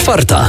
4.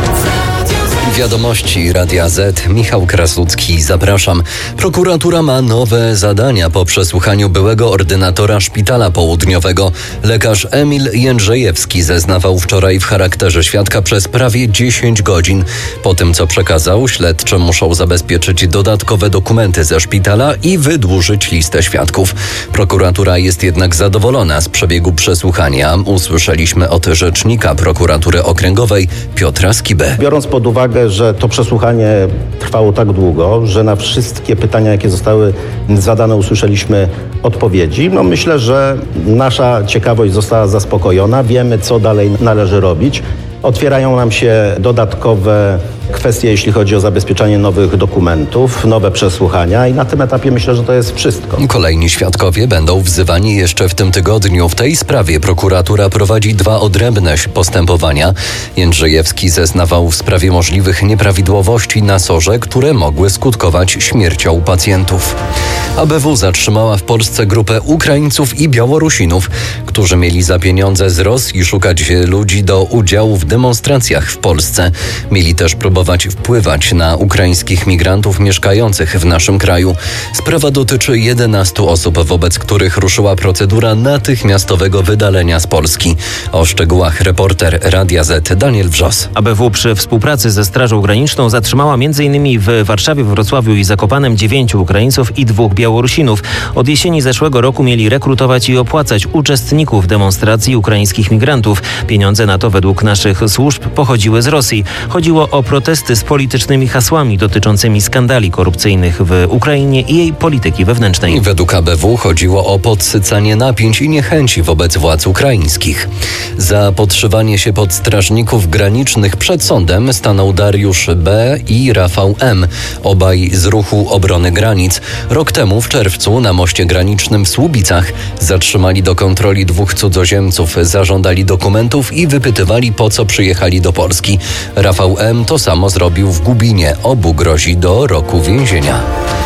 Wiadomości Radia Z. Michał Krasucki, zapraszam. Prokuratura ma nowe zadania po przesłuchaniu byłego ordynatora szpitala południowego. Lekarz Emil Jędrzejewski zeznawał wczoraj w charakterze świadka przez prawie 10 godzin. Po tym, co przekazał, śledczy muszą zabezpieczyć dodatkowe dokumenty ze szpitala i wydłużyć listę świadków. Prokuratura jest jednak zadowolona z przebiegu przesłuchania. Usłyszeliśmy od rzecznika prokuratury okręgowej Piotra Skibę. Biorąc pod uwagę, że to przesłuchanie trwało tak długo, że na wszystkie pytania, jakie zostały zadane, usłyszeliśmy odpowiedzi. Myślę, że nasza ciekawość została zaspokojona. Wiemy, co dalej należy robić. Otwierają nam się dodatkowe kwestie, jeśli chodzi o zabezpieczanie nowych dokumentów, nowe przesłuchania i na tym etapie myślę, że to jest wszystko. Kolejni świadkowie będą wzywani jeszcze w tym tygodniu. W tej sprawie prokuratura prowadzi 2 odrębne postępowania. Jędrzejewski zeznawał w sprawie możliwych nieprawidłowości na SOR-ze, które mogły skutkować śmiercią pacjentów. ABW zatrzymała w Polsce grupę Ukraińców i Białorusinów, którzy mieli za pieniądze z Rosji szukać ludzi do udziału w demonstracjach w Polsce. Mieli też próbować wpływać na ukraińskich migrantów mieszkających w naszym kraju. Sprawa dotyczy 11 osób, wobec których ruszyła procedura natychmiastowego wydalenia z Polski. O szczegółach reporter Radia Z Daniel Wrzos. ABW przy współpracy ze Strażą Graniczną zatrzymała m.in. w Warszawie, Wrocławiu i Zakopanem 9 Ukraińców i 2 Białorusinów. Od jesieni zeszłego roku mieli rekrutować i opłacać uczestników demonstracji ukraińskich migrantów. Pieniądze na to według naszych służb pochodziły z Rosji. Chodziło o protesty z politycznymi hasłami dotyczącymi skandali korupcyjnych w Ukrainie i jej polityki wewnętrznej. Według ABW chodziło o podsycanie napięć i niechęci wobec władz ukraińskich. Za podszywanie się pod strażników granicznych przed sądem stanął Dariusz B. i Rafał M., obaj z Ruchu Obrony Granic. Rok temu w czerwcu na moście granicznym w Słubicach zatrzymali do kontroli 2 cudzoziemców, zażądali dokumentów i wypytywali, po co przyjechali do Polski. Rafał M. to samo zrobił w Gubinie. Obu grozi do roku więzienia.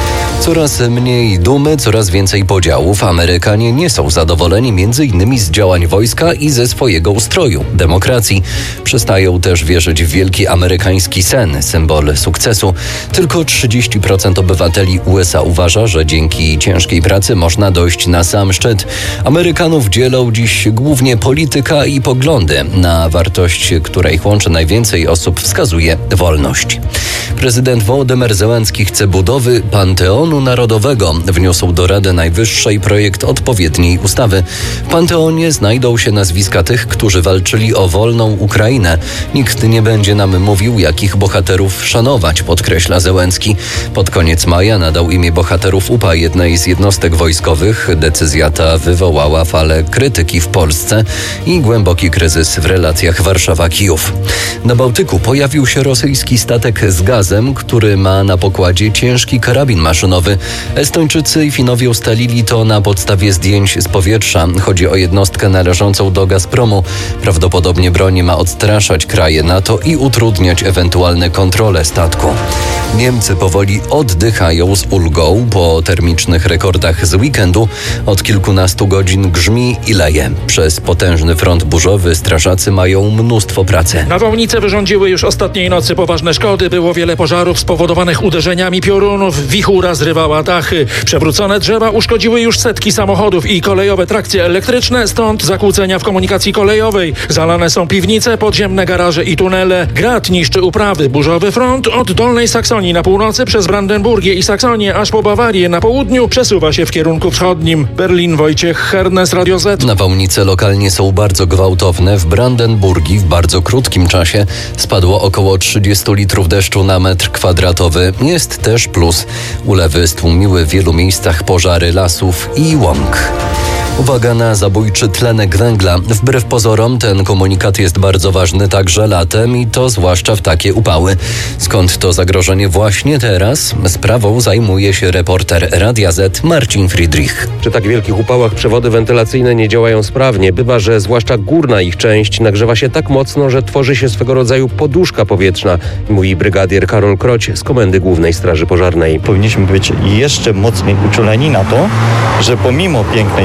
Coraz mniej dumy, coraz więcej podziałów. Amerykanie nie są zadowoleni m.in. z działań wojska i ze swojego ustroju, demokracji. Przestają też wierzyć w wielki amerykański sen, symbol sukcesu. Tylko 30% obywateli USA uważa, że dzięki ciężkiej pracy można dojść na sam szczyt. Amerykanów dzielą dziś głównie polityka i poglądy. Na wartość, która ich łączy najwięcej osób, wskazuje wolność. Prezydent Wołodymyr Zełenski chce budowy Panteonu Narodowego. Wniósł do Rady Najwyższej projekt odpowiedniej ustawy. W Panteonie znajdą się nazwiska tych, którzy walczyli o wolną Ukrainę. Nikt nie będzie nam mówił, jakich bohaterów szanować, podkreśla Zełenski. Pod koniec maja nadał imię bohaterów UPA jednej z jednostek wojskowych. Decyzja ta wywołała falę krytyki w Polsce i głęboki kryzys w relacjach Warszawa-Kijów. Na Bałtyku pojawił się rosyjski statek z gazem, który ma na pokładzie ciężki karabin maszynowy. Estończycy i Finowie ustalili to na podstawie zdjęć z powietrza. Chodzi o jednostkę należącą do Gazpromu. Prawdopodobnie broń ma odstraszać kraje NATO i utrudniać ewentualne kontrole statku. Niemcy powoli oddychają z ulgą. Po termicznych rekordach z weekendu od kilkunastu godzin grzmi i leje. Przez potężny front burzowy strażacy mają mnóstwo pracy. Nawałnice wyrządziły już ostatniej nocy poważne szkody. Było wiele pożarów spowodowanych uderzeniami piorunów. Wichura zrywała dachy. Przewrócone drzewa uszkodziły już setki samochodów i kolejowe trakcje elektryczne, stąd zakłócenia w komunikacji kolejowej. Zalane są piwnice, podziemne garaże i tunele. Grad niszczy uprawy. Burzowy front od Dolnej Saksonii na północy przez Brandenburgię i Saksonię aż po Bawarię na południu przesuwa się w kierunku wschodnim. Berlin, Wojciech Hernes, Radio Z. Nawałnice lokalnie są bardzo gwałtowne. W Brandenburgii w bardzo krótkim czasie spadło około 30 litrów deszczu na metr kwadratowy. Jest też plus. Ulewy stłumiły w wielu miejscach pożary lasów i łąk. Uwaga na zabójczy tlenek węgla. Wbrew pozorom ten komunikat jest bardzo ważny także latem i to zwłaszcza w takie upały. Skąd to zagrożenie właśnie teraz? Sprawą zajmuje się reporter Radia Z Marcin Friedrich. Przy tak wielkich upałach przewody wentylacyjne nie działają sprawnie. Bywa, że zwłaszcza górna ich część nagrzewa się tak mocno, że tworzy się swego rodzaju poduszka powietrzna, mówi brygadier Karol Kroć z Komendy Głównej Straży Pożarnej. Powinniśmy być jeszcze mocniej uczuleni na to, że pomimo pięknej pogody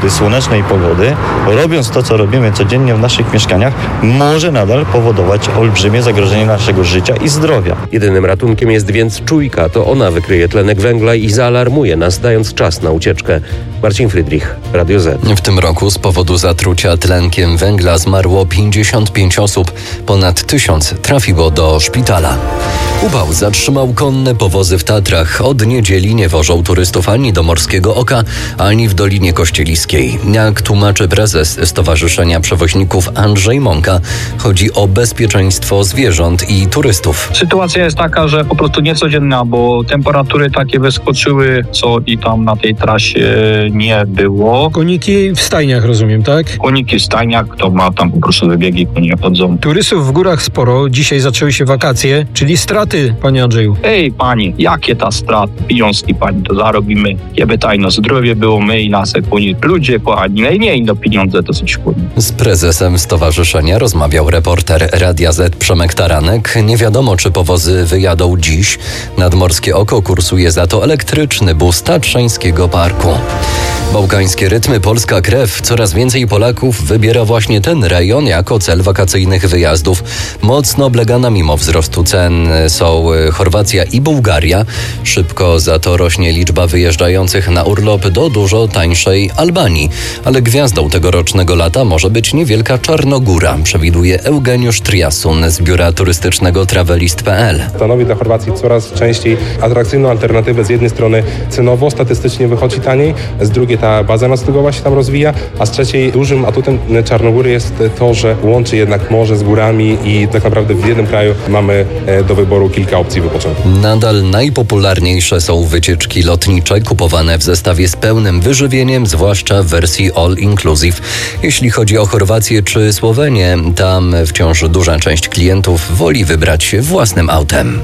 pogody, słonecznej pogody, robiąc to, co robimy codziennie w naszych mieszkaniach, może nadal powodować olbrzymie zagrożenie naszego życia i zdrowia. Jedynym ratunkiem jest więc czujka. To ona wykryje tlenek węgla i zaalarmuje nas, dając czas na ucieczkę. Marcin Friedrich, Radio Z. W tym roku z powodu zatrucia tlenkiem węgla zmarło 55 osób. Ponad 1000 trafiło do szpitala. Upał zatrzymał konne powozy w Tatrach. Od niedzieli nie wożą turystów ani do Morskiego Oka, ani w Dolinie Kościeliskiej. Jak tłumaczy prezes Stowarzyszenia Przewoźników Andrzej Mąka, chodzi o bezpieczeństwo zwierząt i turystów. Sytuacja jest taka, że po prostu niecodzienna, bo temperatury takie wyskoczyły, co i tam na tej trasie nie było. Koniki w stajniach, rozumiem, tak? Koniki w stajniach, kto ma tam po prostu wybiegi, konie chodzą. Turystów w górach sporo, dzisiaj zaczęły się wakacje, czyli straty, panie Andrzeju. Ej, pani, jakie ta straty? Pieniążki, pani, to zarobimy. Jeby tajno zdrowie było, my i nasze konie. Ludzie, kochani, najmniej do pieniądze to coś koni. Z prezesem stowarzyszenia rozmawiał reporter Radia Z Przemek Taranek. Nie wiadomo, czy powozy wyjadą dziś. Nad Morskie Oko kursuje za to elektryczny bus Tatrzańskiego Parku. Bałkańskie rytmy, polska krew. Coraz więcej Polaków wybiera właśnie ten rejon jako cel wakacyjnych wyjazdów. Mocno oblegana mimo wzrostu cen są Chorwacja i Bułgaria. Szybko za to rośnie liczba wyjeżdżających na urlop do dużo tańszej Albanii. Ale gwiazdą tegorocznego lata może być niewielka Czarnogóra, przewiduje Eugeniusz Triasun z biura turystycznego Travelist.pl. Stanowi dla Chorwacji coraz częściej atrakcyjną alternatywę. Z jednej strony cenowo, statystycznie wychodzi taniej, z drugiej ta baza noclegowa się tam rozwija, a z trzeciej dużym atutem Czarnogóry jest to, że łączy jednak morze z górami i tak naprawdę w jednym kraju mamy do wyboru kilka opcji wypoczynku. Nadal najpopularniejsze są wycieczki lotnicze kupowane w zestawie z pełnym wyżywieniem, zwłaszcza w wersji all inclusive. Jeśli chodzi o Chorwację czy Słowenię, tam wciąż duża część klientów woli wybrać się własnym autem.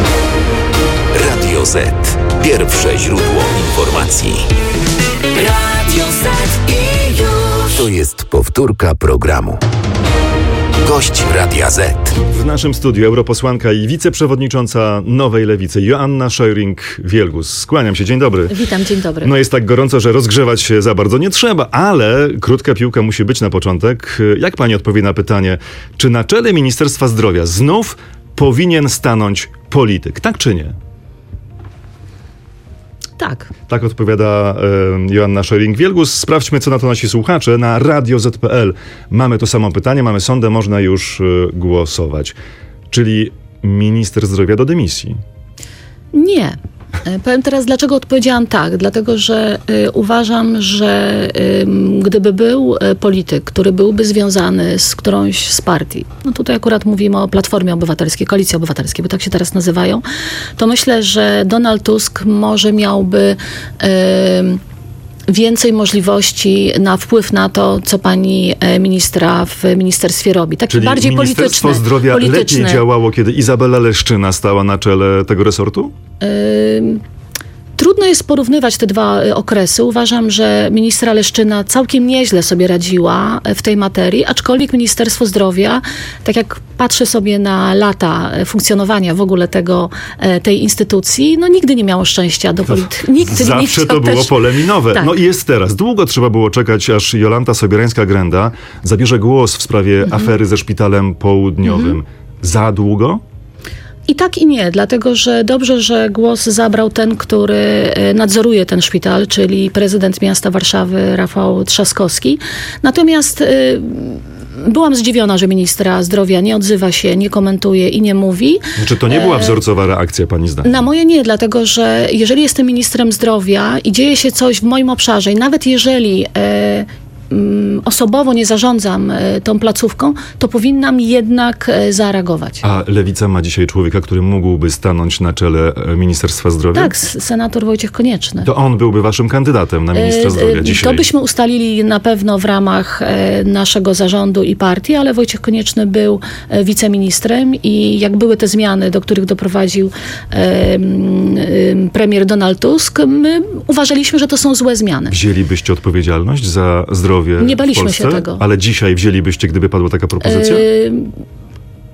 Radio Z. Pierwsze źródło informacji. Radio Z i już. To jest powtórka programu. Gość Radia Z. W naszym studiu europosłanka i wiceprzewodnicząca Nowej Lewicy Joanna Scheuring-Wielgus. Skłaniam się, dzień dobry. Witam, dzień dobry. No jest tak gorąco, że rozgrzewać się za bardzo nie trzeba, ale krótka piłka musi być na początek. Jak pani odpowie na pytanie, czy na czele Ministerstwa Zdrowia znów powinien stanąć polityk, tak czy nie? Tak. Tak odpowiada Joanna Scheuring-Wielgus. Sprawdźmy, co na to nasi słuchacze. Na radioz.pl mamy to samo pytanie, mamy sondę, można już głosować. Czyli minister zdrowia do dymisji? Nie. Powiem teraz, dlaczego odpowiedziałam tak. Dlatego, że uważam, że gdyby był polityk, który byłby związany z którąś z partii, no tutaj akurat mówimy o Platformie Obywatelskiej, Koalicji Obywatelskiej, bo tak się teraz nazywają, to myślę, że Donald Tusk może miałby więcej możliwości na wpływ na to, co pani ministra w ministerstwie robi. Takie czyli bardziej Ministerstwo Zdrowia lepiej działało, kiedy Izabela Leszczyna stała na czele tego resortu? Trudno jest porównywać te dwa okresy. Uważam, że ministra Leszczyna całkiem nieźle sobie radziła w tej materii, aczkolwiek Ministerstwo Zdrowia, tak jak patrzę sobie na lata funkcjonowania w ogóle tej instytucji, no nigdy nie miało szczęścia do polityki. Zawsze to było pole minowe. Tak. No i jest teraz. Długo trzeba było czekać, aż Jolanta Sobierańska-Grenda zabierze głos w sprawie afery ze Szpitalem Południowym. Za długo? I tak i nie, dlatego że dobrze, że głos zabrał ten, który nadzoruje ten szpital, czyli prezydent miasta Warszawy Rafał Trzaskowski. Natomiast byłam zdziwiona, że ministra zdrowia nie odzywa się, nie komentuje i nie mówi. Czy to nie była wzorcowa reakcja, pani zdaniem? Na moje nie, dlatego że jeżeli jestem ministrem zdrowia i dzieje się coś w moim obszarze i nawet jeżeli osobowo nie zarządzam tą placówką, to powinnam jednak zareagować. A Lewica ma dzisiaj człowieka, który mógłby stanąć na czele Ministerstwa Zdrowia? Tak, senator Wojciech Konieczny. To on byłby waszym kandydatem na ministra zdrowia dzisiaj? To byśmy ustalili na pewno w ramach naszego zarządu i partii, ale Wojciech Konieczny był wiceministrem i jak były te zmiany, do których doprowadził premier Donald Tusk, my uważaliśmy, że to są złe zmiany. Wzięlibyście odpowiedzialność za zdrowie nie baliśmy w Polsce? się tego. Ale dzisiaj wzięlibyście, gdyby padła taka propozycja?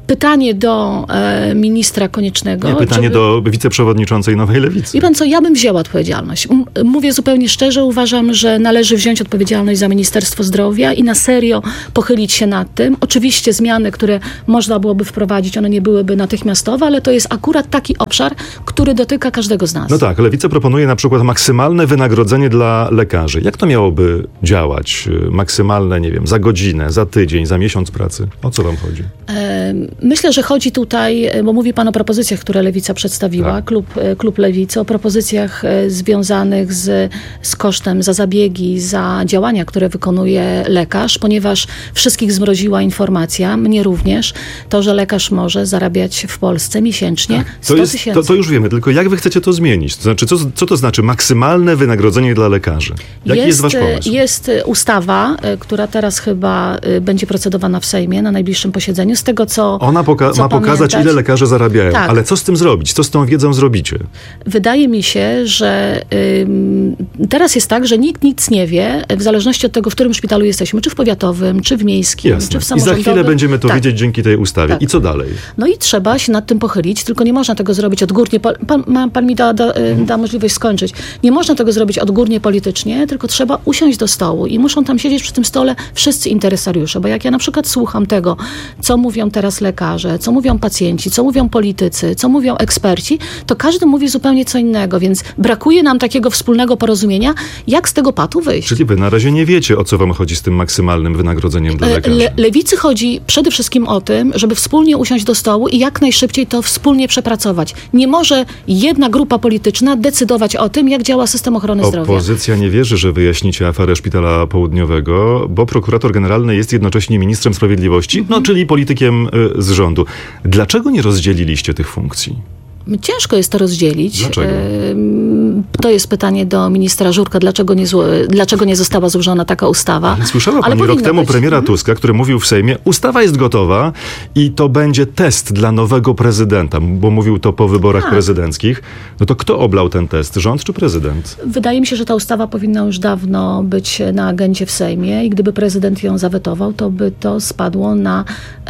Pytanie do ministra Koniecznego. Nie, pytanie do wiceprzewodniczącej Nowej Lewicy. Wie pan co, ja bym wzięła odpowiedzialność. Mówię zupełnie szczerze, uważam, że należy wziąć odpowiedzialność za Ministerstwo Zdrowia i na serio pochylić się nad tym. Oczywiście zmiany, które można byłoby wprowadzić, one nie byłyby natychmiastowe, ale to jest akurat taki obszar, który dotyka każdego z nas. No tak, Lewica proponuje na przykład maksymalne wynagrodzenie dla lekarzy. Jak to miałoby działać? Maksymalne, nie wiem, za godzinę, za tydzień, za miesiąc pracy? O co wam chodzi? Myślę, że chodzi tutaj, bo mówi pan o propozycjach, które Lewica przedstawiła, tak. Klub Lewicy, o propozycjach związanych z kosztem za zabiegi, za działania, które wykonuje lekarz, ponieważ wszystkich zmroziła informacja, mnie również, to, że lekarz może zarabiać w Polsce miesięcznie 100 000. To już wiemy, tylko jak wy chcecie to zmienić? To znaczy, co to znaczy maksymalne wynagrodzenie dla lekarzy? Jaki jest wasz pomysł? Jest ustawa, która teraz chyba będzie procedowana w Sejmie na najbliższym posiedzeniu. Z tego, co Ona ma pokazać, ile lekarze zarabiają. Tak. Ale co z tym zrobić? Co z tą wiedzą zrobicie? Wydaje mi się, że teraz jest tak, że nikt nic nie wie, w zależności od tego, w którym szpitalu jesteśmy, czy w powiatowym, czy w miejskim, Jasne. czy w samorządowym. I za chwilę będziemy to wiedzieć dzięki tej ustawie. Tak. I co dalej? No i trzeba się nad tym pochylić, tylko nie można tego zrobić odgórnie. Pan mi da możliwość skończyć. Nie można tego zrobić odgórnie politycznie, tylko trzeba usiąść do stołu i muszą tam siedzieć przy tym stole wszyscy interesariusze, bo jak ja na przykład słucham tego, co mówią teraz lekarze, co mówią pacjenci, co mówią politycy, co mówią eksperci, to każdy mówi zupełnie co innego, więc brakuje nam takiego wspólnego porozumienia, jak z tego patu wyjść. Czyli wy na razie nie wiecie, o co wam chodzi z tym maksymalnym wynagrodzeniem dla lekarzy. Lewicy chodzi przede wszystkim o tym, żeby wspólnie usiąść do stołu i jak najszybciej to wspólnie przepracować. Nie może jedna grupa polityczna decydować o tym, jak działa system ochrony zdrowia. Opozycja nie wierzy, że wyjaśnicie aferę Szpitala Południowego, bo prokurator generalny jest jednocześnie ministrem sprawiedliwości, czyli politykiem z rządu. Dlaczego nie rozdzieliliście tych funkcji? Ciężko jest to rozdzielić. Dlaczego? To jest pytanie do ministra Żurka, dlaczego nie została złożona taka ustawa. Ale słyszała pani rok temu premiera Tuska, który mówił w Sejmie, ustawa jest gotowa i to będzie test dla nowego prezydenta, bo mówił to po wyborach prezydenckich. No to kto oblał ten test? Rząd czy prezydent? Wydaje mi się, że ta ustawa powinna już dawno być na agendzie w Sejmie i gdyby prezydent ją zawetował, to by to spadło na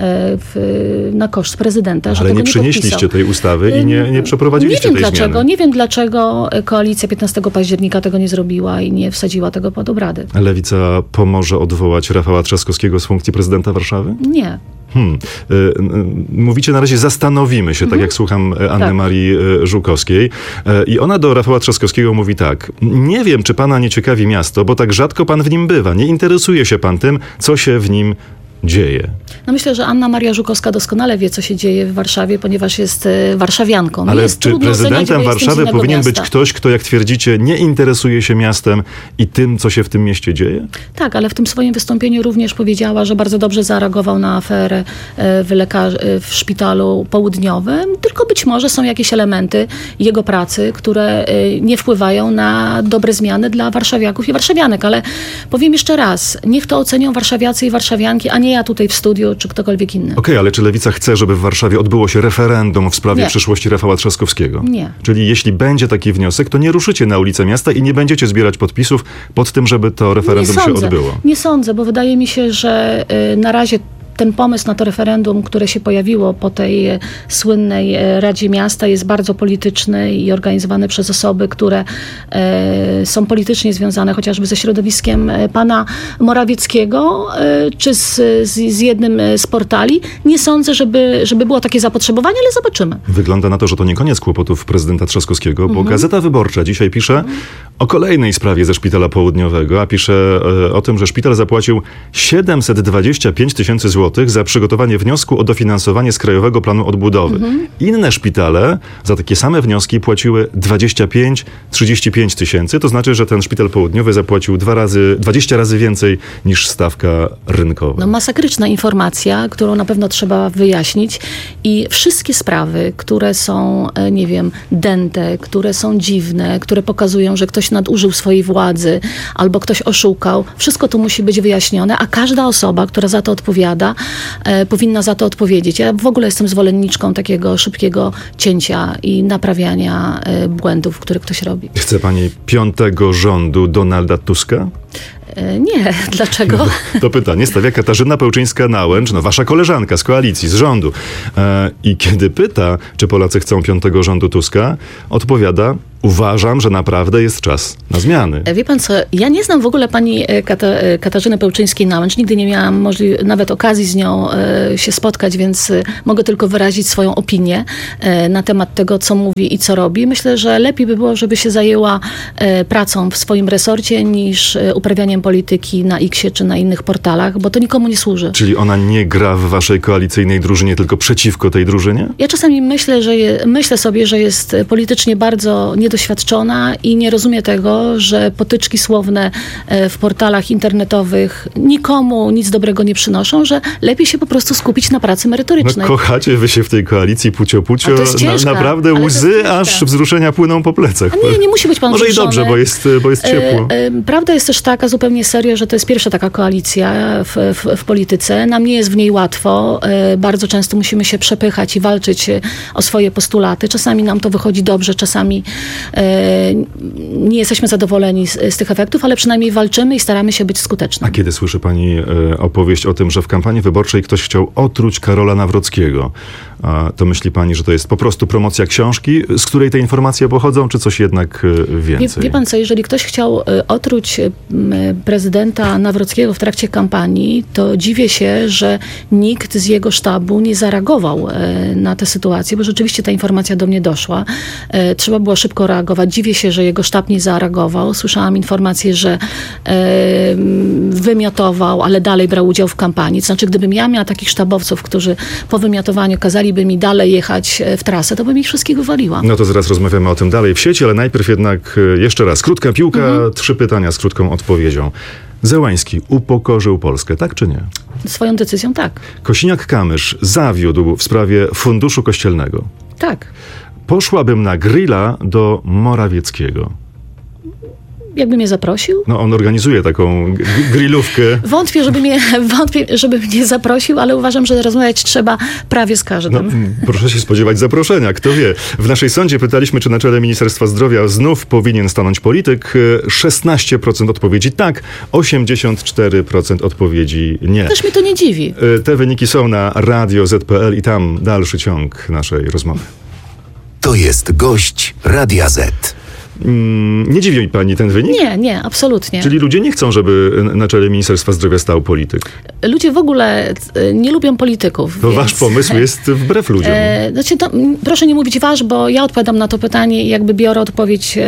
koszt prezydenta. Ale nie przynieśliście tej ustawy i nie przeprowadziliście tej zmiany. Nie wiem dlaczego koalicja 15 października tego nie zrobiła i nie wsadziła tego pod obrady. Lewica pomoże odwołać Rafała Trzaskowskiego z funkcji prezydenta Warszawy? Nie. Mówicie na razie zastanowimy się, tak jak słucham Anny Marii Żukowskiej. I ona do Rafała Trzaskowskiego mówi tak: nie wiem, czy pana nie ciekawi miasto, bo tak rzadko pan w nim bywa. Nie interesuje się pan tym, co się w nim dzieje. No myślę, że Anna Maria Żukowska doskonale wie, co się dzieje w Warszawie, ponieważ jest warszawianką. Ale czy prezydentem Warszawy powinien być ktoś, kto, jak twierdzicie, nie interesuje się miastem i tym, co się w tym mieście dzieje? Tak, ale w tym swoim wystąpieniu również powiedziała, że bardzo dobrze zareagował na aferę w szpitalu południowym, tylko być może są jakieś elementy jego pracy, które nie wpływają na dobre zmiany dla warszawiaków i warszawianek. Ale powiem jeszcze raz, niech to ocenią warszawiacy i warszawianki, a nie ja tutaj w studiu, czy ktokolwiek inny. Okej, ale czy Lewica chce, żeby w Warszawie odbyło się referendum w sprawie przyszłości Rafała Trzaskowskiego? Nie. Czyli jeśli będzie taki wniosek, to nie ruszycie na ulicę miasta i nie będziecie zbierać podpisów pod tym, żeby to referendum się odbyło? Nie sądzę, bo wydaje mi się, że na razie ten pomysł na to referendum, które się pojawiło po tej słynnej Radzie Miasta, jest bardzo polityczny i organizowany przez osoby, które są politycznie związane chociażby ze środowiskiem pana Morawieckiego, czy z jednym z portali. Nie sądzę, żeby było takie zapotrzebowanie, ale zobaczymy. Wygląda na to, że to nie koniec kłopotów prezydenta Trzaskowskiego, bo Gazeta Wyborcza dzisiaj pisze o kolejnej sprawie ze Szpitala Południowego, a pisze o tym, że szpital zapłacił 725 000 złotych za przygotowanie wniosku o dofinansowanie z Krajowego Planu Odbudowy. Inne szpitale za takie same wnioski płaciły 25-35 tysięcy. To znaczy, że ten Szpital Południowy zapłacił 20 razy więcej niż stawka rynkowa. No masakryczna informacja, którą na pewno trzeba wyjaśnić i wszystkie sprawy, które są, nie wiem, dęte, które są dziwne, które pokazują, że ktoś nadużył swojej władzy albo ktoś oszukał, wszystko to musi być wyjaśnione, a każda osoba, która za to odpowiada, powinna za to odpowiedzieć. Ja w ogóle jestem zwolenniczką takiego szybkiego cięcia i naprawiania błędów, które ktoś robi. Chce pani 5. rządu Donalda Tuska? Nie, dlaczego? To pytanie stawia Katarzyna Pełczyńska-Nałęcz, wasza koleżanka z koalicji, z rządu. I kiedy pyta, czy Polacy chcą 5. rządu Tuska, odpowiada: uważam, że naprawdę jest czas na zmiany. Wie pan co, ja nie znam w ogóle pani Katarzyny Pełczyńskiej-Nałęcz. Nigdy nie miałam nawet okazji z nią się spotkać, więc mogę tylko wyrazić swoją opinię na temat tego, co mówi i co robi. Myślę, że lepiej by było, żeby się zajęła pracą w swoim resorcie niż uprawianiem polityki na X-ie czy na innych portalach, bo to nikomu nie służy. Czyli ona nie gra w waszej koalicyjnej drużynie, tylko przeciwko tej drużynie? Ja czasami myślę sobie, że jest politycznie bardzo niedoświadczona i nie rozumie tego, że potyczki słowne w portalach internetowych nikomu nic dobrego nie przynoszą, że lepiej się po prostu skupić na pracy merytorycznej. No, kochacie wy się w tej koalicji pucio-pucio. Ciężka, naprawdę łzy aż wzruszenia płyną po plecach. A nie musi być pan Może wzruszony. i dobrze, bo jest ciepło. Prawda jest też taka, zupełnie serio, że to jest pierwsza taka koalicja w polityce. Nam nie jest w niej łatwo. Bardzo często musimy się przepychać i walczyć o swoje postulaty. Czasami nam to wychodzi dobrze, czasami nie jesteśmy zadowoleni z tych efektów, ale przynajmniej walczymy i staramy się być skuteczni. A kiedy słyszy pani opowieść o tym, że w kampanii wyborczej ktoś chciał otruć Karola Nawrockiego, to myśli pani, że to jest po prostu promocja książki, z której te informacje pochodzą, czy coś jednak więcej? Wie pan co, jeżeli ktoś chciał otruć prezydenta Nawrockiego w trakcie kampanii, to dziwię się, że nikt z jego sztabu nie zareagował na tę sytuację, bo rzeczywiście ta informacja do mnie doszła. Trzeba było szybko reagować. Dziwię się, że jego sztab nie zareagował. Słyszałam informację, że wymiotował, ale dalej brał udział w kampanii. To znaczy, gdybym ja miała takich sztabowców, którzy po wymiotowaniu kazaliby mi dalej jechać w trasę, to bym ich wszystkich wywaliła. No to zaraz rozmawiamy o tym dalej w sieci, ale najpierw jednak jeszcze raz. Krótka piłka, 3 pytania z krótką odpowiedzią. Zełański upokorzył Polskę, tak czy nie? Swoją decyzją tak. Kosiniak-Kamysz zawiódł w sprawie funduszu kościelnego. Tak. Poszłabym na grilla do Morawieckiego. Jakby mnie zaprosił? No, on organizuje taką grillówkę. Wątpię, żeby mnie zaprosił, ale uważam, że rozmawiać trzeba prawie z każdym. No, proszę się spodziewać zaproszenia, kto wie. W naszej sądzie pytaliśmy, czy na czele Ministerstwa Zdrowia znów powinien stanąć polityk. 16% odpowiedzi tak, 84% odpowiedzi nie. Też mnie to nie dziwi. Te wyniki są na Radio ZPL i tam dalszy ciąg naszej rozmowy. To jest gość Radia Z. Nie dziwi pani ten wynik? Nie, absolutnie. Czyli ludzie nie chcą, żeby na czele Ministerstwa Zdrowia stał polityk? Ludzie w ogóle nie lubią polityków. To wasz pomysł jest wbrew ludziom. Proszę nie mówić wasz, bo ja odpowiadam na to pytanie i jakby biorę odpowiedź,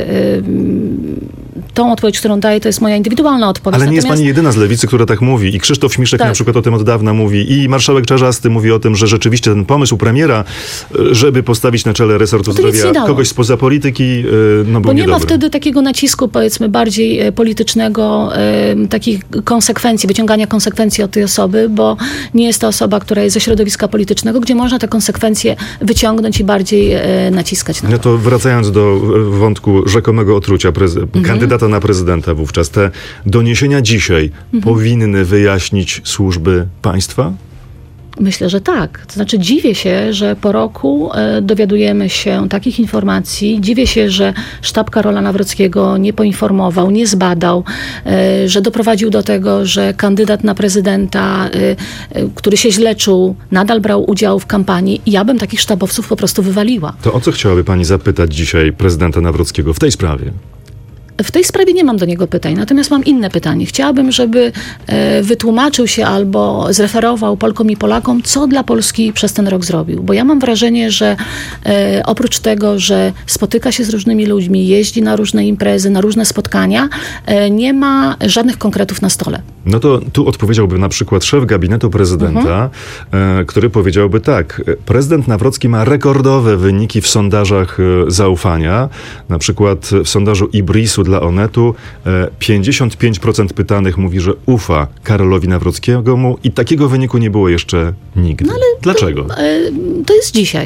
tą odpowiedź, którą daję, to jest moja indywidualna odpowiedź. Ale nie jest pani jedyna z Lewicy, która tak mówi. I Krzysztof Śmiszek na przykład o tym od dawna mówi. I marszałek Czarzasty mówi o tym, że rzeczywiście ten pomysł premiera, żeby postawić na czele resortu zdrowia kogoś spoza polityki, był bo nie niedobry. ma wtedy takiego nacisku, powiedzmy, bardziej politycznego, takich konsekwencji, wyciągania konsekwencji od tej osoby, bo nie jest to osoba, która jest ze środowiska politycznego, gdzie można te konsekwencje wyciągnąć i bardziej naciskać na to. No to wracając do wątku rzekomego otrucia kandydata na prezydenta wówczas, te doniesienia dzisiaj powinny wyjaśnić służby państwa? Myślę, że tak. To znaczy dziwię się, że po roku dowiadujemy się takich informacji. Dziwię się, że sztab Karola Nawrockiego nie poinformował, nie zbadał, że doprowadził do tego, że kandydat na prezydenta, który się źle czuł, nadal brał udział w kampanii. I ja bym takich sztabowców po prostu wywaliła. To o co chciałaby pani zapytać dzisiaj prezydenta Nawrockiego w tej sprawie? W tej sprawie nie mam do niego pytań, natomiast mam inne pytanie. Chciałabym, żeby wytłumaczył się albo zreferował Polkom i Polakom, co dla Polski przez ten rok zrobił. Bo ja mam wrażenie, że oprócz tego, że spotyka się z różnymi ludźmi, jeździ na różne imprezy, na różne spotkania, nie ma żadnych konkretów na stole. No to tu odpowiedziałby na przykład szef gabinetu prezydenta, który powiedziałby tak, prezydent Nawrocki ma rekordowe wyniki w sondażach zaufania, na przykład w sondażu Ibrisu dla Onetu 55% pytanych mówi, że ufa Karolowi Nawrockiemu i takiego wyniku nie było jeszcze nigdy. No ale dlaczego? To jest dzisiaj.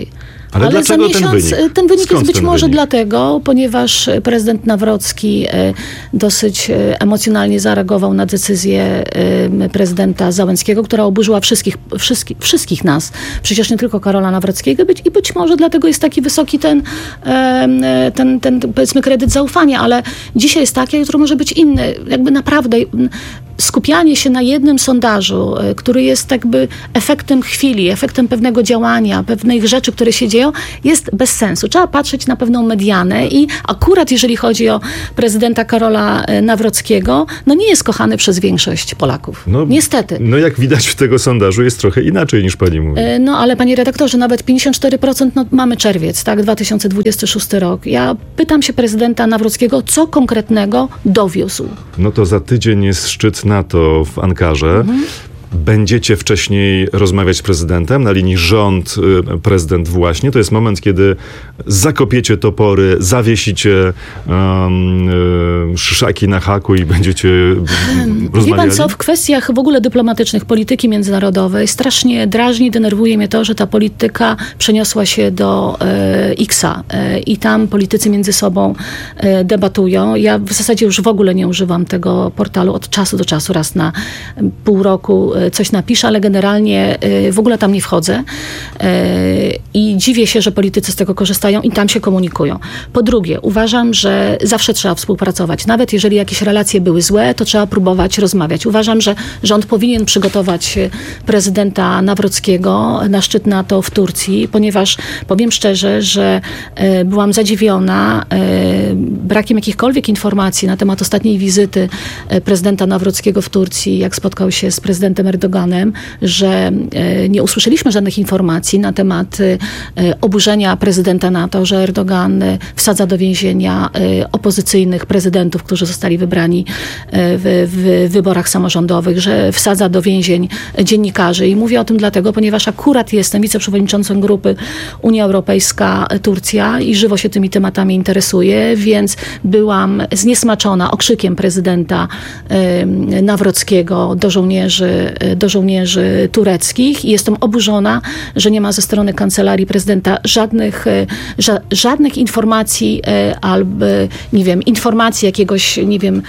Ale dlaczego za miesiąc ten wynik Skąd jest być może wynik? dlatego, ponieważ prezydent Nawrocki dosyć emocjonalnie zareagował na decyzję prezydenta Załęckiego, która oburzyła wszystkich nas. Przecież nie tylko Karola Nawrockiego i być może dlatego jest taki wysoki ten powiedzmy kredyt zaufania, ale dzisiaj jest taki, a jutro może być inny. Jakby naprawdę skupianie się na jednym sondażu, który jest jakby efektem chwili, efektem pewnego działania, pewnych rzeczy, które się dzieją, jest bez sensu. Trzeba patrzeć na pewną medianę i akurat jeżeli chodzi o prezydenta Karola Nawrockiego, no nie jest kochany przez większość Polaków. No, niestety. No jak widać w tego sondażu jest trochę inaczej niż pani mówi. No ale panie redaktorze, nawet 54%, no mamy czerwiec, tak, 2026 rok. Ja pytam się prezydenta Nawrockiego, co konkretnego dowiózł. No to za tydzień jest szczyt NATO w Ankarze. Będziecie wcześniej rozmawiać z prezydentem na linii rząd-prezydent właśnie. To jest moment, kiedy zakopiecie topory, zawiesicie szaki na haku i będziecie rozmawiali. Wie pan co, w kwestiach w ogóle dyplomatycznych, polityki międzynarodowej strasznie drażni, denerwuje mnie to, że ta polityka przeniosła się do X-a i tam politycy między sobą debatują. Ja w zasadzie już w ogóle nie używam tego portalu od czasu do czasu, raz na pół roku coś napiszę, ale generalnie w ogóle tam nie wchodzę i dziwię się, że politycy z tego korzystają i tam się komunikują. Po drugie, uważam, że zawsze trzeba współpracować. Nawet jeżeli jakieś relacje były złe, to trzeba próbować rozmawiać. Uważam, że rząd powinien przygotować prezydenta Nawrockiego na szczyt NATO w Turcji, ponieważ powiem szczerze, że byłam zadziwiona brakiem jakichkolwiek informacji na temat ostatniej wizyty prezydenta Nawrockiego w Turcji, jak spotkał się z prezydentem Erdoganem, że nie usłyszeliśmy żadnych informacji na temat oburzenia prezydenta NATO, że Erdogan wsadza do więzienia opozycyjnych prezydentów, którzy zostali wybrani w wyborach samorządowych, że wsadza do więzień dziennikarzy. I mówię o tym dlatego, ponieważ akurat jestem wiceprzewodniczącą grupy Unia Europejska-Turcja i żywo się tymi tematami interesuję, więc byłam zniesmaczona okrzykiem prezydenta Nawrockiego do żołnierzy tureckich i jestem oburzona, że nie ma ze strony kancelarii prezydenta żadnych informacji albo, nie wiem, informacji jakiegoś, nie wiem,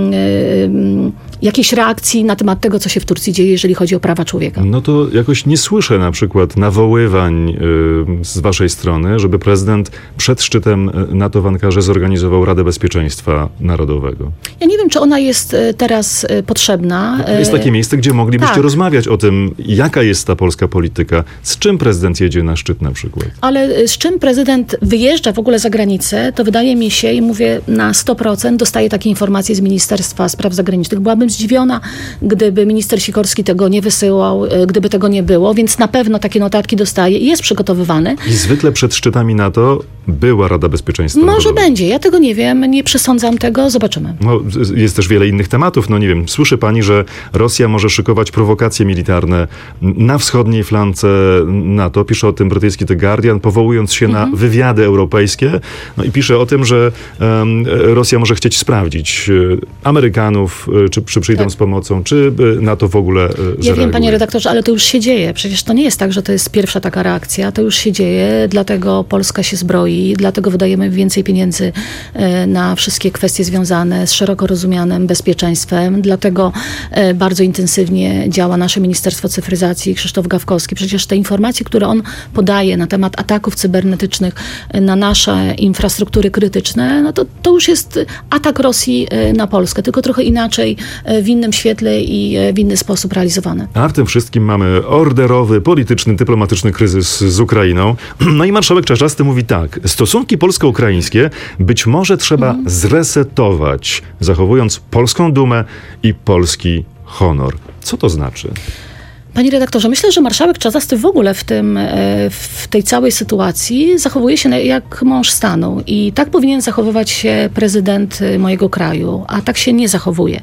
jakiejś reakcji na temat tego, co się w Turcji dzieje, jeżeli chodzi o prawa człowieka. No to jakoś nie słyszę na przykład nawoływań z waszej strony, żeby prezydent przed szczytem NATO w Ankarze zorganizował Radę Bezpieczeństwa Narodowego. Ja nie wiem, czy ona jest teraz potrzebna. To jest takie miejsce, gdzie moglibyście rozmawiać o tym, jaka jest ta polska polityka, z czym prezydent jedzie na szczyt na przykład. Ale z czym prezydent wyjeżdża w ogóle za granicę, to wydaje mi się, i mówię na 100%, dostaje takie informacje z Ministerstwa Spraw Zagranicznych. Byłabym zdziwiona, gdyby minister Sikorski tego nie wysyłał, gdyby tego nie było, więc na pewno takie notatki dostaje i jest przygotowywany. I zwykle przed szczytami NATO była Rada Bezpieczeństwa Może będzie, ja tego nie wiem, nie przesądzam tego, zobaczymy. No, jest też wiele innych tematów, no nie wiem, słyszy pani, że Rosja może szykować prowokacje militarne na wschodniej flance NATO, pisze o tym brytyjski The Guardian, powołując się na wywiady europejskie, no i pisze o tym, że Rosja może chcieć sprawdzić Amerykanów, czy przyjdą z pomocą, czy NATO w ogóle zareaguje. Ja wiem, panie redaktorze, ale to już się dzieje. Przecież to nie jest tak, że to jest pierwsza taka reakcja. To już się dzieje, dlatego Polska się zbroi, dlatego wydajemy więcej pieniędzy na wszystkie kwestie związane z szeroko rozumianym bezpieczeństwem. Dlatego bardzo intensywnie działa nasze Ministerstwo Cyfryzacji, Krzysztof Gawkowski. Przecież te informacje, które on podaje na temat ataków cybernetycznych na nasze infrastruktury krytyczne, no to już jest atak Rosji na Polskę, tylko trochę inaczej, w innym świetle i w inny sposób realizowane. A w tym wszystkim mamy orderowy, polityczny, dyplomatyczny kryzys z Ukrainą. No i marszałek Czarzasty mówi tak: stosunki polsko-ukraińskie być może trzeba zresetować, zachowując polską dumę i polski honor. Co to znaczy? Panie redaktorze, myślę, że marszałek Czarzasty w ogóle w tej całej sytuacji zachowuje się jak mąż stanu i tak powinien zachowywać się prezydent mojego kraju, a tak się nie zachowuje.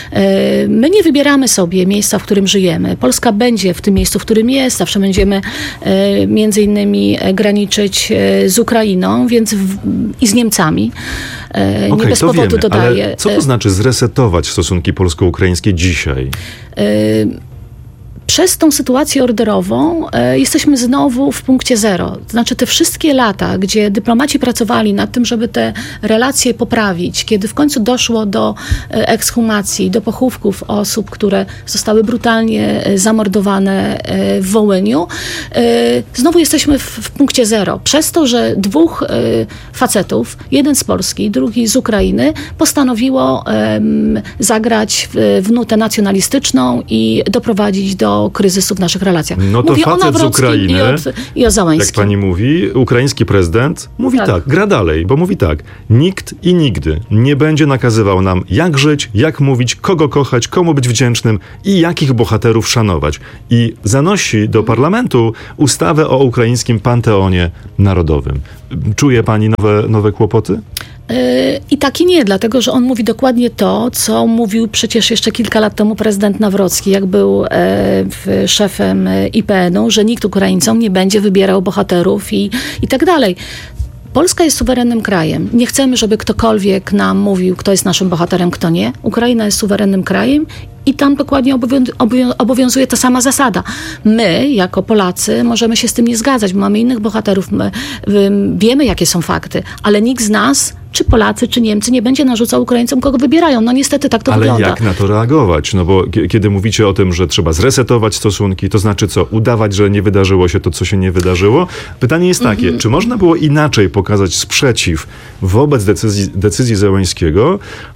My nie wybieramy sobie miejsca, w którym żyjemy. Polska będzie w tym miejscu, w którym jest, zawsze będziemy między innymi graniczyć z Ukrainą, i z Niemcami. Nie bez powodu wiemy, dodaję. Ale co to znaczy zresetować stosunki polsko-ukraińskie dzisiaj? przez tą sytuację orderową jesteśmy znowu w punkcie zero. To znaczy te wszystkie lata, gdzie dyplomaci pracowali nad tym, żeby te relacje poprawić, kiedy w końcu doszło do ekshumacji, do pochówków osób, które zostały brutalnie zamordowane w Wołyniu, znowu jesteśmy w punkcie zero. Przez to, że dwóch facetów, jeden z Polski, drugi z Ukrainy, postanowiło zagrać w nutę nacjonalistyczną i doprowadzić do kryzysu w naszych relacjach. No to Mówię facet z Ukrainy, i o Załęskim. jak pani mówi, ukraiński prezydent mówi tak, gra dalej, bo mówi tak: nikt i nigdy nie będzie nakazywał nam, jak żyć, jak mówić, kogo kochać, komu być wdzięcznym i jakich bohaterów szanować. I zanosi do parlamentu ustawę o ukraińskim panteonie narodowym. Czuje pani nowe kłopoty? I tak i nie, dlatego że on mówi dokładnie to, co mówił przecież jeszcze kilka lat temu prezydent Nawrocki, jak był szefem IPN-u, że nikt Ukraińcom nie będzie wybierał bohaterów i tak dalej. Polska jest suwerennym krajem. Nie chcemy, żeby ktokolwiek nam mówił, kto jest naszym bohaterem, kto nie. Ukraina jest suwerennym krajem i tam dokładnie obowiązuje ta sama zasada. My, jako Polacy, możemy się z tym nie zgadzać, bo mamy innych bohaterów. My wiemy, jakie są fakty, ale nikt z nas, czy Polacy, czy Niemcy, nie będzie narzucał Ukraińcom, kogo wybierają. No niestety tak to wygląda. Ale jak na to reagować? No bo kiedy mówicie o tym, że trzeba zresetować stosunki, to znaczy co? Udawać, że nie wydarzyło się to, co się nie wydarzyło? Pytanie jest takie, czy można było inaczej pokazać sprzeciw wobec decyzji Zełenskiego,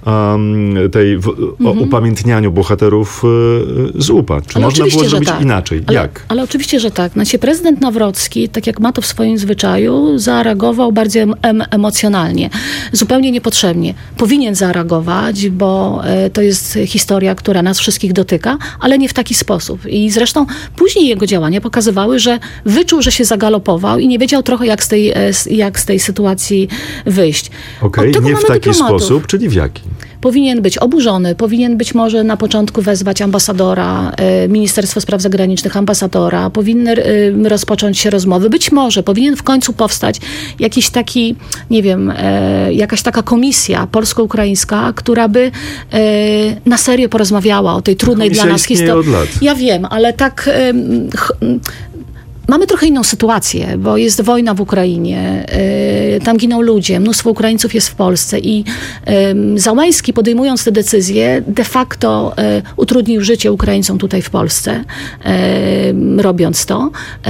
o upamiętnianiu bohaterów z UPA? Czy można było zrobić inaczej? Jak? Ale oczywiście, że tak. Znaczy, prezydent Nawrocki, tak jak ma to w swoim zwyczaju, zareagował bardzo emocjonalnie. Zupełnie niepotrzebnie. Powinien zareagować, bo to jest historia, która nas wszystkich dotyka, ale nie w taki sposób. I zresztą później jego działania pokazywały, że wyczuł, że się zagalopował i nie wiedział trochę, jak z tej sytuacji wyjść. Okej, nie w taki sposób, czyli w jaki? Powinien być oburzony, powinien być może na początku wezwać ambasadora, Ministerstwo Spraw Zagranicznych, ambasadora, powinny rozpocząć się rozmowy. Być może powinien w końcu powstać jakiś taki, nie wiem, jakaś taka komisja polsko-ukraińska, która by na serio porozmawiała o tej trudnej dla nas historii. Ja wiem, ale tak... Mamy trochę inną sytuację, bo jest wojna w Ukrainie, tam giną ludzie, mnóstwo Ukraińców jest w Polsce i Załęski, podejmując te decyzje, de facto utrudnił życie Ukraińcom tutaj w Polsce, robiąc to,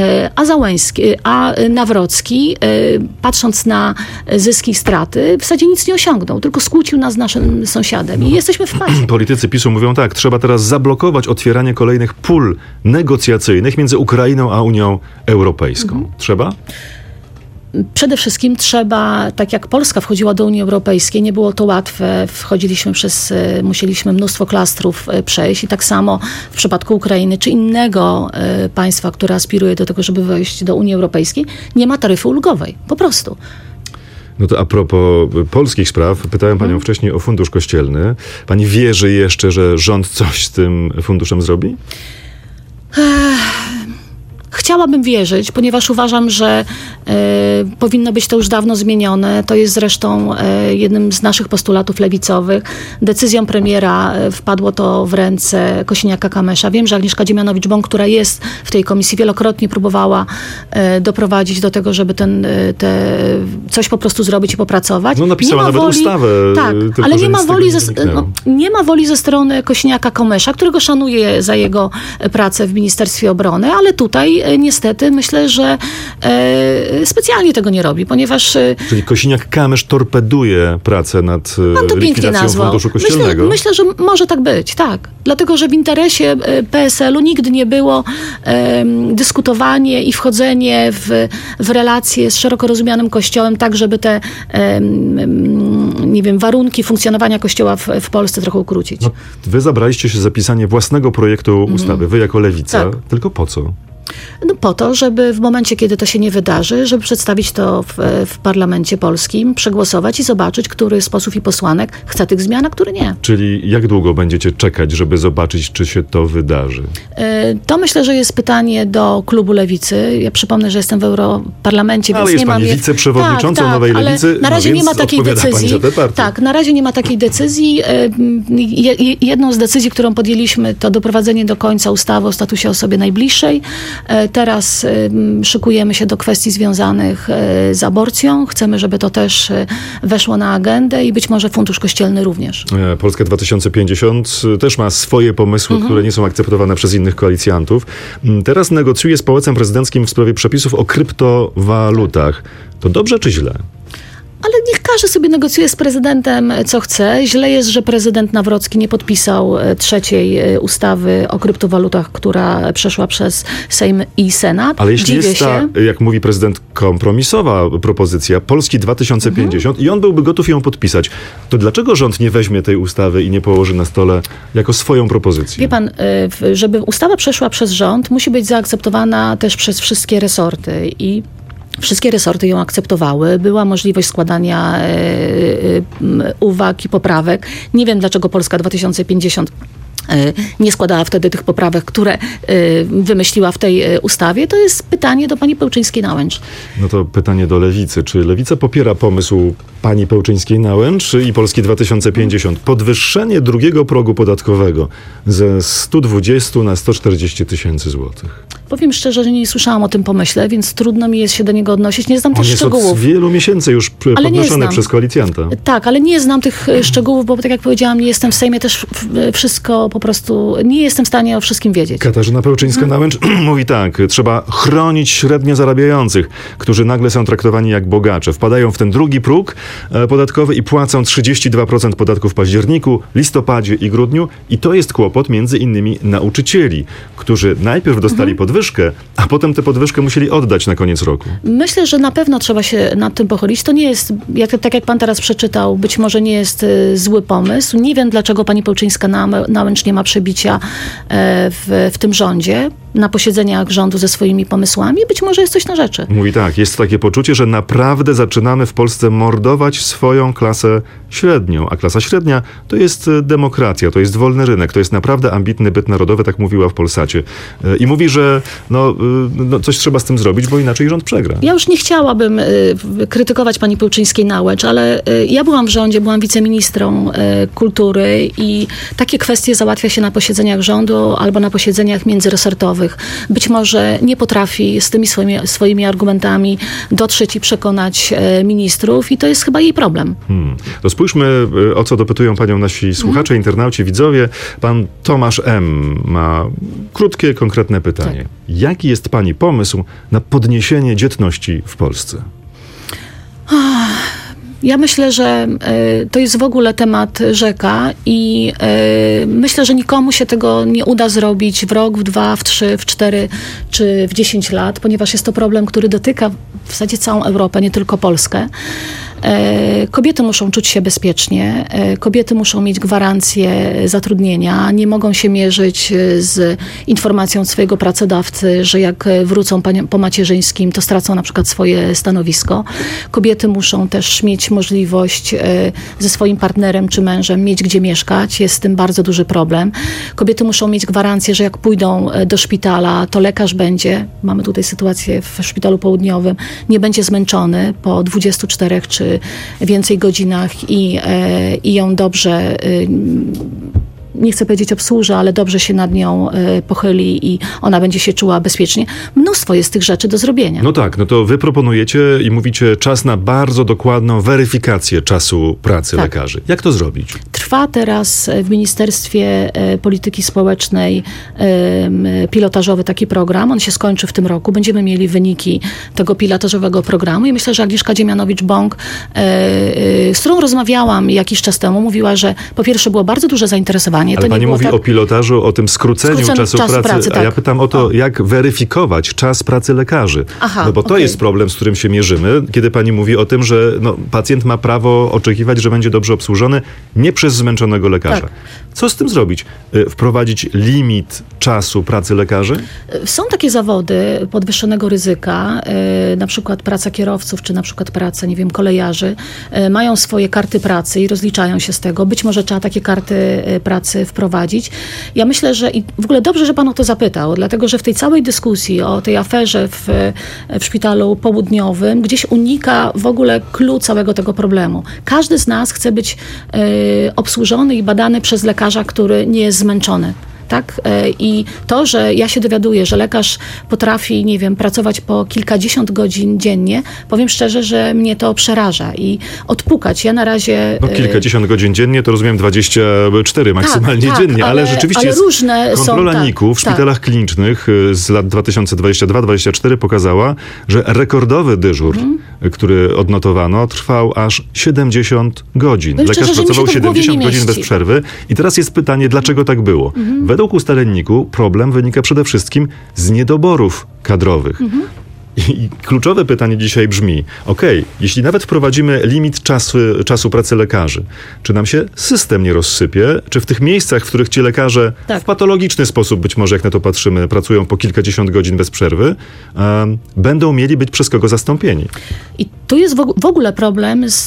a Nawrocki, patrząc na zyski i straty, w zasadzie nic nie osiągnął, tylko skłócił nas z naszym sąsiadem i jesteśmy w pasie. Politycy PiS-u mówią tak: trzeba teraz zablokować otwieranie kolejnych pól negocjacyjnych między Ukrainą a Unią Europejską. Trzeba? Przede wszystkim trzeba, tak jak Polska wchodziła do Unii Europejskiej, nie było to łatwe, musieliśmy mnóstwo klastrów przejść i tak samo w przypadku Ukrainy czy innego państwa, które aspiruje do tego, żeby wejść do Unii Europejskiej, nie ma taryfy ulgowej, po prostu. No to a propos polskich spraw, pytałem panią wcześniej o fundusz kościelny. Pani wierzy jeszcze, że rząd coś z tym funduszem zrobi? Chciałabym wierzyć, ponieważ uważam, że powinno być to już dawno zmienione. To jest zresztą jednym z naszych postulatów lewicowych. Decyzją premiera wpadło to w ręce Kosiniaka-Kamysza. Wiem, że Agnieszka Dziemianowicz-Bąk, która jest w tej komisji, wielokrotnie próbowała doprowadzić do tego, żeby coś po prostu zrobić i popracować. No napisała nawet ustawę. Tak, ale nie ma woli ze strony Kosiniaka-Kamysza, którego szanuję za jego pracę w Ministerstwie Obrony, ale tutaj niestety myślę, że specjalnie tego nie robi, ponieważ... Czyli Kosiniak-Kamysz torpeduje pracę nad likwidacją funduszu kościelnego? Myślę, że może tak być, tak. Dlatego, że w interesie PSL-u nigdy nie było dyskutowanie i wchodzenie w relacje z szeroko rozumianym Kościołem, tak żeby te warunki funkcjonowania Kościoła w Polsce trochę ukrócić. No, wy zabraliście się za pisanie własnego projektu ustawy, wy jako Lewica, tak. Tylko po co? No po to, żeby w momencie, kiedy to się nie wydarzy, żeby przedstawić to w parlamencie polskim, przegłosować i zobaczyć, który z posłów i posłanek chce tych zmian, a który nie. Czyli jak długo będziecie czekać, żeby zobaczyć, czy się to wydarzy? To myślę, że jest pytanie do klubu Lewicy. Ja przypomnę, że jestem w Europarlamencie, więc jest nie mam... pani wiceprzewodniczącą Nowej Lewicy, na razie nie ma takiej decyzji. Tak, na razie nie ma takiej decyzji. Jedną z decyzji, którą podjęliśmy, to doprowadzenie do końca ustawy o statusie osoby najbliższej. Teraz szykujemy się do kwestii związanych z aborcją. Chcemy, żeby to też weszło na agendę i być może Fundusz Kościelny również. Polska 2050 też ma swoje pomysły, które nie są akceptowane przez innych koalicjantów. Teraz negocjuje z Pałacem Prezydenckim w sprawie przepisów o kryptowalutach. To dobrze czy źle? Ale niech każdy sobie negocjuje z prezydentem, co chce. Źle jest, że prezydent Nawrocki nie podpisał trzeciej ustawy o kryptowalutach, która przeszła przez Sejm i Senat. Ale jeśli jest ta, jak mówi prezydent, kompromisowa propozycja Polski 2050 i on byłby gotów ją podpisać, to dlaczego rząd nie weźmie tej ustawy i nie położy na stole jako swoją propozycję? Wie pan, żeby ustawa przeszła przez rząd, musi być zaakceptowana też przez wszystkie resorty i wszystkie resorty ją akceptowały. Była możliwość składania uwag i poprawek. Nie wiem, dlaczego Polska 2050 nie składała wtedy tych poprawek, które wymyśliła w tej ustawie. To jest pytanie do pani Pełczyńskiej-Nałęcz. No to pytanie do Lewicy. Czy Lewica popiera pomysł pani Pełczyńskiej-Nałęcz i Polski 2050? Podwyższenie drugiego progu podatkowego ze 120 na 140 tysięcy złotych. Powiem szczerze, że nie słyszałam o tym pomyśle, więc trudno mi jest się do niego odnosić. Nie znam tych szczegółów. On jest od wielu miesięcy już podnoszony przez koalicjanta. Tak, ale nie znam tych szczegółów, bo tak jak powiedziałam, nie jestem w Sejmie, też wszystko po prostu, nie jestem w stanie o wszystkim wiedzieć. Katarzyna Pełczyńska-Nałęcz mówi tak: trzeba chronić średnio zarabiających, którzy nagle są traktowani jak bogacze. Wpadają w ten drugi próg podatkowy i płacą 32% podatku w październiku, listopadzie i grudniu. I to jest kłopot między innymi nauczycieli, którzy najpierw dostali podwyżkę, a potem tę podwyżkę musieli oddać na koniec roku. Myślę, że na pewno trzeba się nad tym pochylić. To nie jest, tak jak pan teraz przeczytał, być może nie jest zły pomysł. Nie wiem, dlaczego pani Pełczyńska-Nałęcz nie ma przebicia w tym rządzie, na posiedzeniach rządu ze swoimi pomysłami. Być może jest coś na rzeczy. Mówi tak: jest takie poczucie, że naprawdę zaczynamy w Polsce mordować swoją klasę średnią. A klasa średnia to jest demokracja, to jest wolny rynek, to jest naprawdę ambitny byt narodowy, tak mówiła w Polsacie. I mówi, że coś trzeba z tym zrobić, bo inaczej rząd przegra. Ja już nie chciałabym krytykować pani Pełczyńskiej-Nałęcz, ale ja byłam w rządzie, byłam wiceministrą kultury i takie kwestie załatwia się na posiedzeniach rządu albo na posiedzeniach międzyresortowych. Być może nie potrafi z tymi swoimi argumentami dotrzeć i przekonać ministrów i to jest chyba jej problem. To spójrzmy, o co dopytują panią nasi słuchacze, internauci, widzowie. Pan Tomasz M. ma krótkie, konkretne pytanie. Tak. Jaki jest pani pomysł na podniesienie dzietności w Polsce? Ja myślę, że to jest w ogóle temat rzeka i myślę, że nikomu się tego nie uda zrobić w rok, w 2, w 3, w 4 czy w 10 lat, ponieważ jest to problem, który dotyka w zasadzie całą Europę, nie tylko Polskę. Kobiety muszą czuć się bezpiecznie, kobiety muszą mieć gwarancję zatrudnienia, nie mogą się mierzyć z informacją od swojego pracodawcy, że jak wrócą po macierzyńskim, to stracą na przykład swoje stanowisko. Kobiety muszą też mieć możliwość ze swoim partnerem czy mężem mieć gdzie mieszkać, jest z tym bardzo duży problem. Kobiety muszą mieć gwarancję, że jak pójdą do szpitala, to lekarz będzie, mamy tutaj sytuację w szpitalu południowym, nie będzie zmęczony po 24 czy więcej godzinach i ją dobrze, nie chcę powiedzieć obsłuży, ale dobrze się nad nią pochyli i ona będzie się czuła bezpiecznie. Mnóstwo jest tych rzeczy do zrobienia. No tak, no to wy proponujecie i mówicie czas na bardzo dokładną weryfikację czasu pracy lekarzy. Jak to zrobić? Trwa teraz w Ministerstwie Polityki Społecznej pilotażowy taki program. On się skończy w tym roku. Będziemy mieli wyniki tego pilotażowego programu i myślę, że Agnieszka Dziemianowicz-Bąk, z którą rozmawiałam jakiś czas temu, mówiła, że po pierwsze było bardzo duże zainteresowanie, pytanie. Ale pani mówi o pilotażu, o tym skróceniu czasu pracy, a ja pytam o to, jak weryfikować czas pracy lekarzy. Aha, bo to jest problem, z którym się mierzymy, kiedy pani mówi o tym, że pacjent ma prawo oczekiwać, że będzie dobrze obsłużony nie przez zmęczonego lekarza. Tak. Co z tym zrobić? Wprowadzić limit czasu pracy lekarzy? Są takie zawody podwyższonego ryzyka, na przykład praca kierowców, czy na przykład praca, nie wiem, kolejarzy. Mają swoje karty pracy i rozliczają się z tego. Być może trzeba takie karty pracy wprowadzić. Ja myślę, że i w ogóle dobrze, że pan o to zapytał, dlatego, że w tej całej dyskusji o tej aferze w szpitalu południowym gdzieś unika w ogóle clue całego tego problemu. Każdy z nas chce być obsłużony i badany przez lekarza, który nie jest zmęczony. Tak? I to, że ja się dowiaduję, że lekarz potrafi, nie wiem, pracować po kilkadziesiąt godzin dziennie, powiem szczerze, że mnie to przeraża i odpukać. Ja na razie... kilkadziesiąt godzin dziennie, to rozumiem 24 maksymalnie dziennie, ale rzeczywiście różne kontrola są, NIK-u w szpitalach klinicznych z lat 2022-2024 pokazała, że rekordowy dyżur, który odnotowano, trwał aż 70 godzin. Lekarz pracował 70 godzin bez przerwy i teraz jest pytanie, dlaczego tak było? Według ustaleń NIK-u problem wynika przede wszystkim z niedoborów kadrowych. I kluczowe pytanie dzisiaj brzmi, jeśli nawet wprowadzimy limit czasu pracy lekarzy, czy nam się system nie rozsypie? Czy w tych miejscach, w których ci lekarze w patologiczny sposób, być może jak na to patrzymy, pracują po kilkadziesiąt godzin bez przerwy, będą mieli być przez kogo zastąpieni? I tu jest w ogóle problem z